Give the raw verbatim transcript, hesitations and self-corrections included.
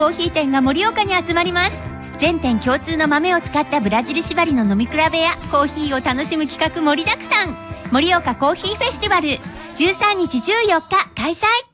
コーヒー店が盛岡に集まります。全店共通の豆を使ったブラジル縛りの飲み比べやコーヒーを楽しむ企画盛りだくさん。盛岡コーヒーフェスティバルじゅうさんにちじゅうよっか開催。